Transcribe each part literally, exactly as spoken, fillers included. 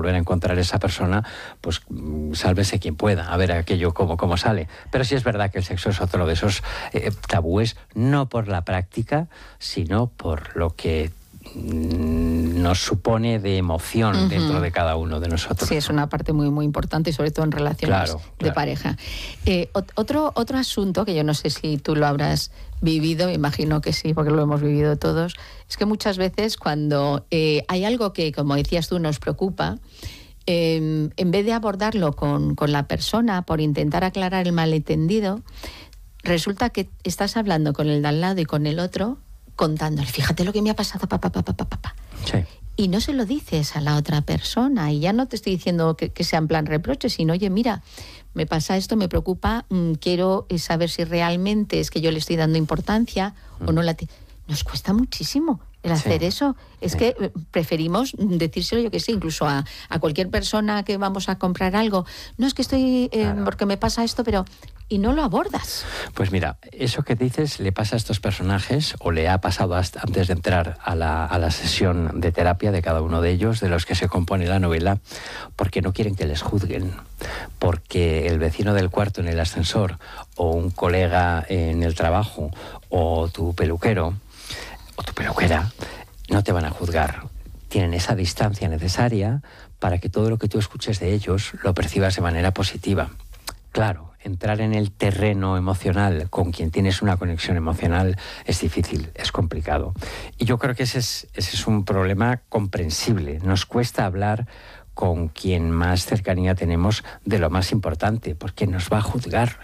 volver a encontrar esa persona, pues sálvese quien pueda, a ver aquello cómo, cómo sale. Pero sí es verdad que el sexo es otro de esos eh, tabúes, no por la práctica, sino por lo que nos supone de emoción uh-huh. dentro de cada uno de nosotros. Sí, es una parte muy muy importante y sobre todo en relaciones claro, de claro. pareja. Eh, otro, otro asunto que yo no sé si tú lo habrás vivido, me imagino que sí, porque lo hemos vivido todos, es que muchas veces cuando eh, hay algo que, como decías tú, nos preocupa, eh, en vez de abordarlo con, con la persona por intentar aclarar el malentendido, resulta que estás hablando con el de al lado y con el otro contándole, fíjate lo que me ha pasado, papá, papá, papá, papá. Sí. Y no se lo dices a la otra persona. Y ya no te estoy diciendo que, que sea en plan reproche, sino, oye, mira, me pasa esto, me preocupa, mmm, quiero saber si realmente es que yo le estoy dando importancia mm. o no la... Te... Nos cuesta muchísimo el hacer sí. eso. Es sí. que preferimos decírselo, yo que sé, incluso a, a cualquier persona que vamos a comprar algo. No, es que estoy... Eh, claro. porque me pasa esto, pero... y no lo abordas. Pues mira, eso que dices le pasa a estos personajes, o le ha pasado hasta antes de entrar a la, a la sesión de terapia de cada uno de ellos, de los que se compone la novela, porque no quieren que les juzguen, porque el vecino del cuarto en el ascensor, o un colega en el trabajo, o tu peluquero, o tu peluquera, no te van a juzgar. Tienen esa distancia necesaria para que todo lo que tú escuches de ellos lo percibas de manera positiva. Claro, entrar en el terreno emocional con quien tienes una conexión emocional es difícil, es complicado. Y yo creo que ese es, ese es un problema comprensible. Nos cuesta hablar con quien más cercanía tenemos de lo más importante, porque nos va a juzgar.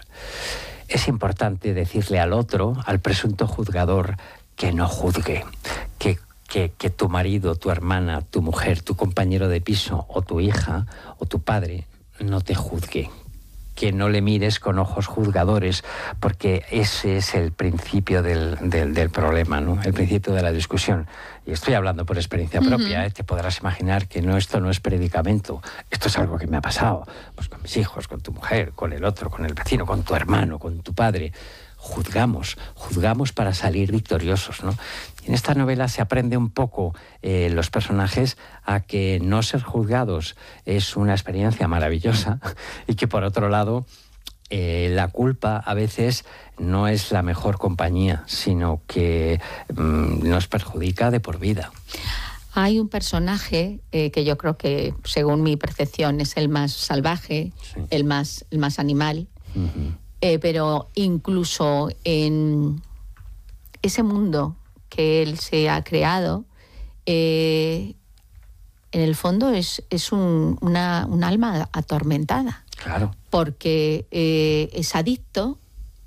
Es importante decirle al otro, al presunto juzgador, que no juzgue, que Que, que tu marido, tu hermana, tu mujer, tu compañero de piso o tu hija o tu padre no te juzgue, que no le mires con ojos juzgadores, porque ese es el principio del, del, del problema, ¿no? El principio de la discusión. Y estoy hablando por experiencia propia, uh-huh. ¿eh? Te podrás imaginar que no, esto no es predicamento, esto es algo que me ha pasado, pues con mis hijos, con tu mujer, con el otro, con el vecino, con tu hermano, con tu padre. Juzgamos, juzgamos para salir victoriosos, ¿no? En esta novela se aprende un poco eh, los personajes a que no ser juzgados es una experiencia maravillosa y que por otro lado eh, la culpa a veces no es la mejor compañía, sino que mmm, nos perjudica de por vida. Hay un personaje eh, que yo creo que, según mi percepción, es el más salvaje, sí. el más, el más animal. Uh-huh. Eh, pero incluso en ese mundo que él se ha creado, eh, en el fondo es, es un, una, un alma atormentada. Claro. Porque eh, es adicto,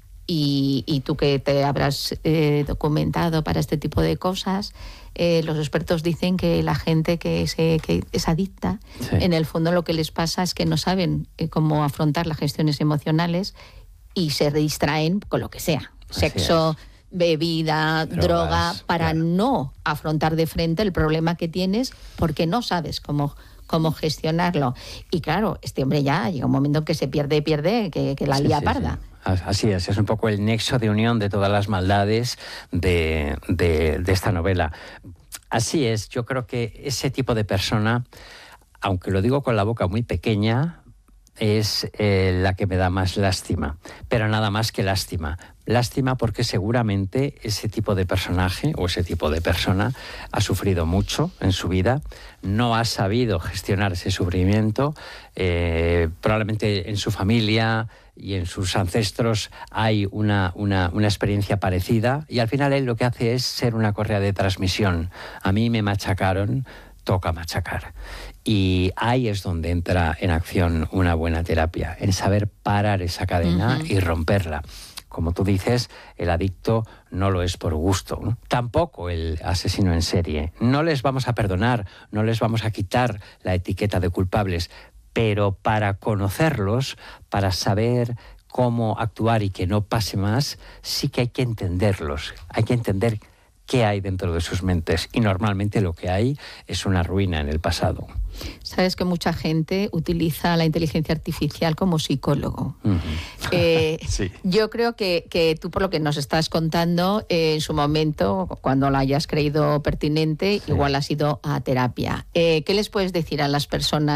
y, y tú que te habrás eh, documentado para este tipo de cosas, eh, los expertos dicen que la gente que, se, que es adicta, sí. en el fondo lo que les pasa es que no saben eh, cómo afrontar las gestiones emocionales, y se distraen con lo que sea, así sexo, es. bebida, drogas, droga, para claro. no afrontar de frente el problema que tienes, porque no sabes cómo, cómo gestionarlo. Y claro, este hombre ya llega un momento en que se pierde, pierde, que, que la sí, lía sí, parda. Sí. Así es, es un poco el nexo de unión de todas las maldades de, de, de esta novela. Así es, yo creo que ese tipo de persona, aunque lo digo con la boca muy pequeña, es eh, la que me da más lástima, pero nada más que lástima. Lástima porque seguramente ese tipo de personaje o ese tipo de persona ha sufrido mucho en su vida, no ha sabido gestionar ese sufrimiento, eh, probablemente en su familia y en sus ancestros hay una, una, una experiencia parecida, y al final él lo que hace es ser una correa de transmisión. A mí me machacaron, toca machacar. Y ahí es donde entra en acción una buena terapia, en saber parar esa cadena uh-huh. y romperla. Como tú dices, el adicto no lo es por gusto, ¿no? Tampoco el asesino en serie. No les vamos a perdonar, no les vamos a quitar la etiqueta de culpables, pero para conocerlos, para saber cómo actuar y que no pase más, sí que hay que entenderlos, hay que entender qué hay dentro de sus mentes, y normalmente lo que hay es una ruina en el pasado. Sabes que mucha gente utiliza la inteligencia artificial como psicólogo. Uh-huh. eh, sí. Yo creo que, que tú, por lo que nos estás contando, eh, en su momento, cuando la hayas creído pertinente, sí. igual has ido a terapia. Eh, ¿Qué les puedes decir a las personas